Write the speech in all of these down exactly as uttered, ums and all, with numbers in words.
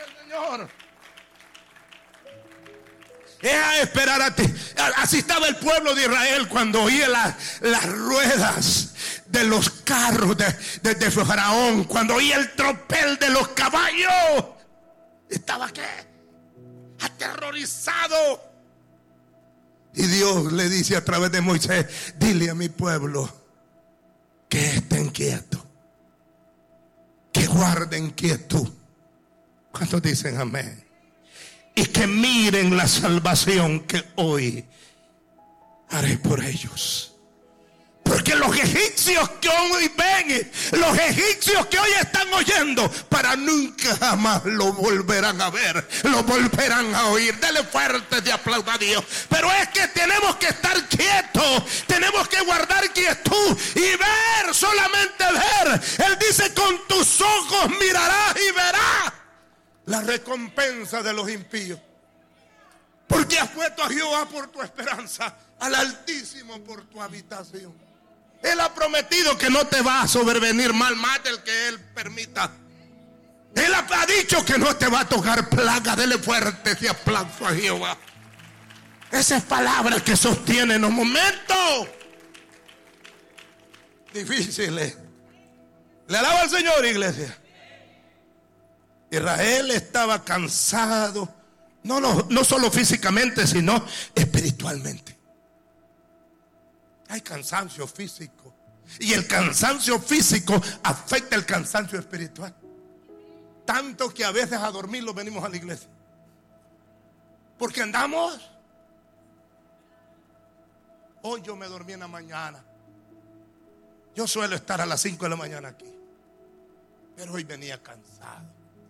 el Señor. Es a esperar a ti. Así estaba el pueblo de Israel cuando oía la, las ruedas de los carros de, de, de Faraón, cuando oía el tropel de los caballos. Estaba ¿qué? Aterrorizado. Y Dios le dice a través de Moisés: dile a mi pueblo que estén quietos, que guarden quietud. ¿Cuántos dicen amén? Y que miren la salvación que hoy haré por ellos. Porque los egipcios que hoy ven, los egipcios que hoy están oyendo, para nunca jamás lo volverán a ver, lo volverán a oír. Dele fuerte de aplauso a Dios. Pero es que tenemos que estar quietos, tenemos que guardar quietud y ver, solamente ver. Él dice: con tus ojos mirarás y verás la recompensa de los impíos. Porque has puesto a Jehová por tu esperanza, al Altísimo por tu habitación. Él ha prometido que no te va a sobrevenir mal, más del que Él permita. Él ha dicho que no te va a tocar plaga. Dele fuerte ese aplauso a Jehová. Esa es palabra que sostiene en los momentos difíciles. Le alaba al Señor, iglesia. Israel estaba cansado, no, no, no solo físicamente, sino espiritualmente. Hay cansancio físico, y el cansancio físico afecta el cansancio espiritual. Tanto que a veces a dormir lo venimos a la iglesia, porque andamos. Hoy yo me dormí en la mañana. Yo suelo estar a las cinco de la mañana aquí, pero hoy venía cansado,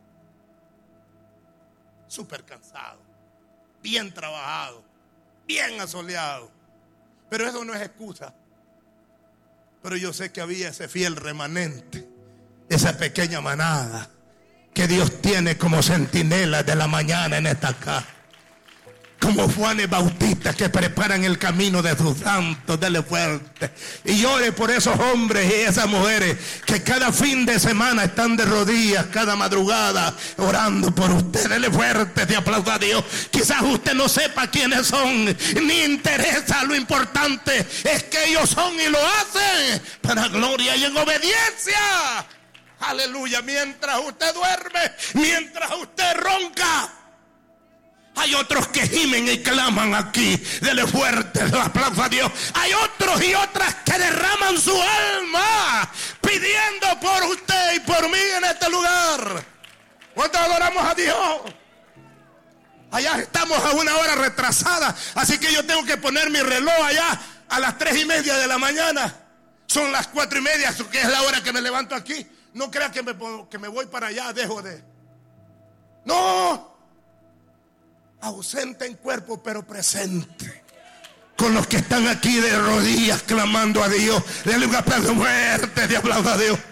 súper cansado, bien trabajado, bien asoleado. Pero eso no es excusa. Pero yo sé que había ese fiel remanente, esa pequeña manada que Dios tiene como centinela de la mañana en esta casa, como Juanes Bautistas que preparan el camino de sus santos. Dele fuerte y llore por esos hombres y esas mujeres que cada fin de semana están de rodillas, cada madrugada orando por usted. Dele fuerte de aplauso a Dios. Quizás usted no sepa quiénes son, ni interesa. Lo importante es que ellos son y lo hacen para gloria y en obediencia. Aleluya. Mientras usted duerme, mientras usted ronca, hay otros que gimen y claman aquí. Dele fuerte el aplauso a Dios. Hay otros y otras que derraman su alma pidiendo por usted y por mí en este lugar. ¿Cuánto adoramos a Dios? Allá estamos a una hora retrasada, así que yo tengo que poner mi reloj allá a las tres y media de la mañana. Son las cuatro y media, que es la hora que me levanto aquí. No crea que me, que me voy para allá, dejo de... No. Ausente en cuerpo, pero presente con los que están aquí de rodillas clamando a Dios. Denle un aplauso fuerte de aplauso a Dios.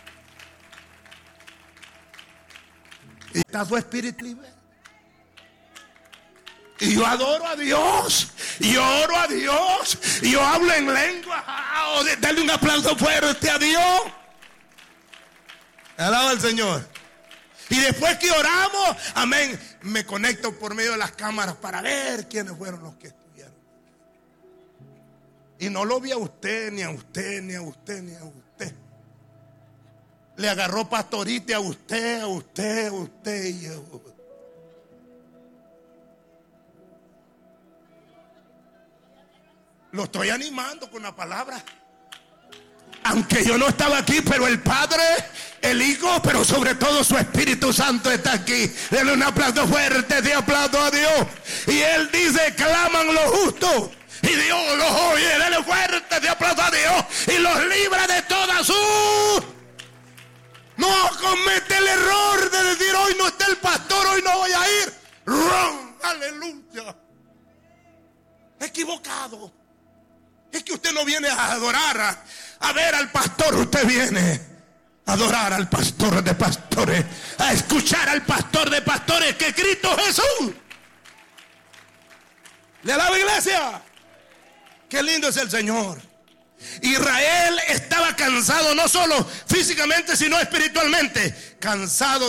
Y está su espíritu libre. Y yo adoro a Dios, y yo oro a Dios, y yo hablo en lengua. Oh, dale un aplauso fuerte a Dios. Alaba al Señor. Y después que oramos, amén, me conecto por medio de las cámaras para ver quiénes fueron los que estuvieron. Y no lo vi a usted, ni a usted, ni a usted, ni a usted. Le agarró pastorite a usted, a usted, a usted y a usted. Lo estoy animando con la palabra. Aunque yo no estaba aquí, pero el Padre, el Hijo, pero sobre todo su Espíritu Santo está aquí. Denle un aplauso fuerte de aplauso a Dios. Y Él dice: claman los justos y Dios los oye. Denle fuerte de aplauso a Dios y los libra de toda su... No comete el error de decir: hoy no está el pastor, hoy no voy a ir. Wrong. Aleluya. Equivocado. Es que usted no viene a adorar a, a ver al pastor, usted viene a adorar al pastor de pastores, a escuchar al pastor de pastores, que es Cristo Jesús. ¿Le alaba, iglesia? Qué lindo es el Señor. Israel estaba cansado, no solo físicamente, sino espiritualmente, cansado